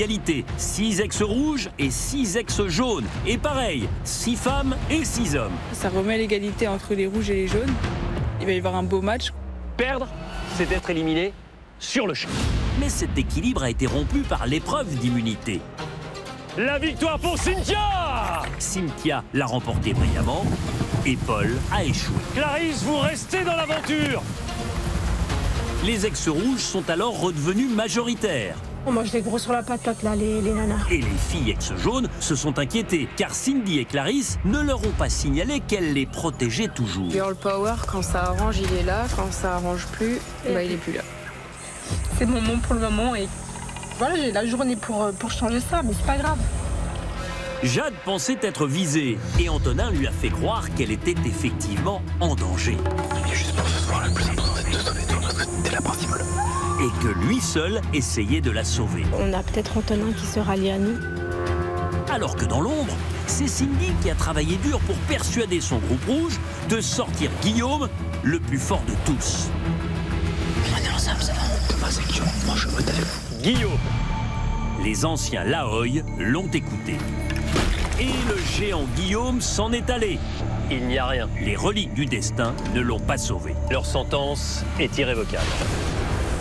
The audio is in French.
égalité. 6 ex rouges et 6 ex jaunes. Et pareil, 6 femmes et 6 hommes. Ça remet l'égalité entre les rouges et les jaunes. Il va y avoir un beau match. Perdre, c'est être éliminé sur le champ. Mais cet équilibre a été rompu par l'épreuve d'immunité. La victoire pour Cynthia! Cynthia l'a remporté brillamment et Paul a échoué. Clarisse, vous restez dans l'aventure! Les ex-rouges sont alors redevenus majoritaires. On mange des gros sur la patate, là, les nanas. Et les filles ex-jaunes se sont inquiétées, car Cindy et Clarisse ne leur ont pas signalé qu'elles les protégeaient toujours. Girl power, quand ça arrange, il est là. Quand ça arrange plus, bah, il est plus là. C'est mon moment pour le moment et voilà, j'ai la journée pour changer ça, mais c'est pas grave. Jade pensait être visée et Antonin lui a fait croire qu'elle était effectivement en danger. Et juste pour ce soir, le plus important, c'est de te sauver toi, parce que t'es la principale. Et que lui seul essayait de la sauver. On a peut-être Antonin qui se rallie à nous. Alors que dans l'ombre, c'est Cindy qui a travaillé dur pour persuader son groupe rouge de sortir Guillaume, le plus fort de tous. On est ensemble, c'est bon. Demain, c'est Guillaume, moi je vote avec vous. Guillaume. Les anciens Laoï l'ont écouté. Et le géant Guillaume s'en est allé. Il n'y a rien. Les reliques du destin ne l'ont pas sauvé. Leur sentence est irrévocable.